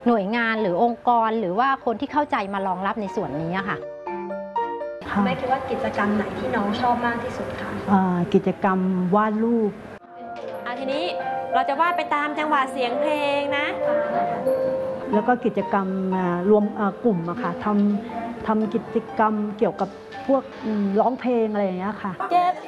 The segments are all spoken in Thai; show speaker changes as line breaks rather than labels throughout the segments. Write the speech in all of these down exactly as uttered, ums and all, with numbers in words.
หน่วยงานหรือองค์กรหรือว่าคนที่เข้าใจมารองรับในส่วนนี้ค่ะ
แม่คิดว่ากิจกรรมไหนที่น้องชอบมากที่สุดคะ
กิจกรรมวาดรูป
ทีนี้เราจะวาดไปตามจังหวะเสียงเพลงนะ
แล้วก็กิจกรรมรวมกลุ่มอะค่ะทำทำกิจกรรมเกี่ยวกับพวกร้องเพลงอะไรอย่างเงี้ยค่ะ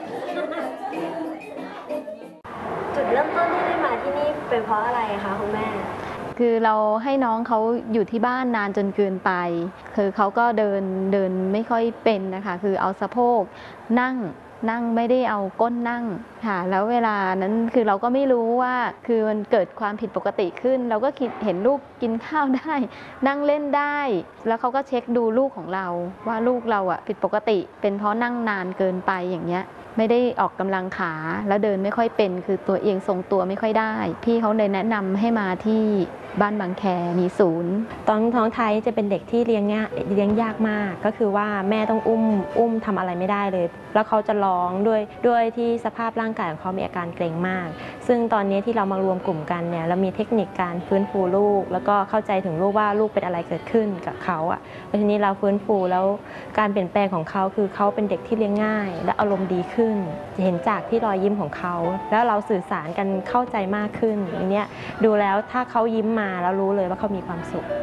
จุดเริ่มต้นที่ได้มาที่นี่เป็นเพราะอะไรคะคุณแม่
คือเราให้น้องเขาอยู่ที่บ้านนานจนเกินไปคือเขาก็เดินเดินไม่ค่อยเป็นนะคะคือเอาสะโพกนั่งนั่งไม่ได้เอาก้นนั่งค่ะแล้วเวลานั้นคือเราก็ไม่รู้ว่าคือมันเกิดความผิดปกติขึ้นเราก็คิดเห็นลูกกินข้าวได้นั่งเล่นได้แล้วเขาก็เช็คดูลูกของเราว่าลูกเราอ่ะผิดปกติเป็นเพราะนั่งนานเกินไปอย่างเงี้ยไม่ได้ออกกำลังขาแล้วเดินไม่ค่อยเป็นคือตัวเองทรงตัวไม่ค่อยได้พี่เขาเลยแนะนำให้มาที่บ้านบางแคมีศูนย์
ตอนท้องไทยจะเป็นเด็กที่เลี้ยงยากเลี้ยงยากมากก็คือว่าแม่ต้องอุ้มอุ้มทำอะไรไม่ได้เลยแล้วเขาจะร้องด้วยด้วยที่สภาพร่างกายของเขามีอาการเกร็งมากซึ่งตอนนี้ที่เรามารวมกลุ่มกันเนี่ยเรามีเทคนิคการฟื้นฟูลูกแล้วก็เข้าใจถึงลูกว่าลูกเป็นอะไรเกิดขึ้นกับเขาอ่ะทีนี้เราฟื้นฟูแล้วการเปลี่ยนแปลงของเขาคือเขาเป็นเด็กที่เลี้ยงง่ายและอารมณ์ดีขึ้นจะเห็นจากที่รอยยิ้มของเขาแล้วเราสื่อสารกันเข้าใจมากขึ้นอย่างเนี้ยดูแล้วถ้าเขายิ้มมาแล้วรู้เลยว่าเขามีความสุข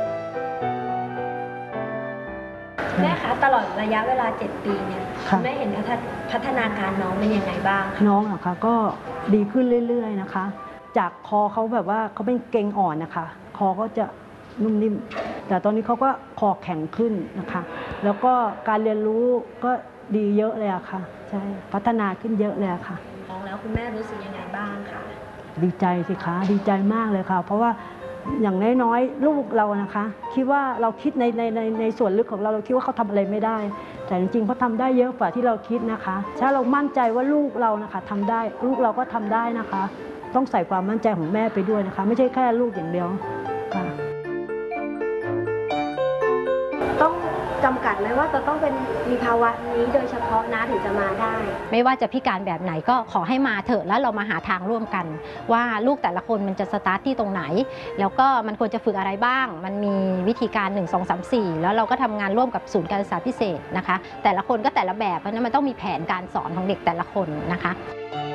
แม่คะตลอดระยะเวลาเจ็ดปีเนี่ยแม่เห็นพัฒนาการน้องเป็นยังไงบ้าง
น้องอะค่ะก็ดีขึ้นเรื่อยๆนะคะจากคอเขาแบบว่าเขาเป็นเกร็งอ่อนนะคะคอก็จะนุ่มนิ่มแต่ตอนนี้เขาก็คอแข็งขึ้นนะคะแล้วก็การเรียนรู้ก็ดีเยอะเลยอะค่ะใช่พัฒนาขึ้นเยอะเลยอะค่ะ
น้องแล้วคุณแม่รู้สึกยังไงบ้างคะ
ดีใจสิคะดีใจมากเลยค่ะเพราะว่าอย่างน้อยๆลูกเรานะคะคิดว่าเราคิดในในในในส่วนลึกของเราเราคิดว่าเขาทำอะไรไม่ได้แต่จริงๆเขาทำได้เยอะกว่าที่เราคิดนะคะถ้าเรามั่นใจว่าลูกเรานะคะทำได้ลูกเราก็ทำได้นะคะต้องใส่ความมั่นใจของแม่ไปด้วยนะคะไม่ใช่แค่ลูกอย่างเดียวค่ะ
ต้องจำกัดไหมว่าจะต้องเป็นมีภาวะนี้โดยเฉพาะนะถึงจะมาได้
ไม่ว่าจะพิการแบบไหนก็ขอให้มาเถอะแล้วเรามาหาทางร่วมกันว่าลูกแต่ละคนมันจะสตาร์ทที่ตรงไหนแล้วก็มันควรจะฝึกอะไรบ้างมันมีวิธีการหนึ่ง สอง สาม สี่แล้วเราก็ทำงานร่วมกับศูนย์การศึกษาพิเศษนะคะแต่ละคนก็แต่ละแบบเพราะฉะนั้นมันต้องมีแผนการสอนของเด็กแต่ละคนนะคะ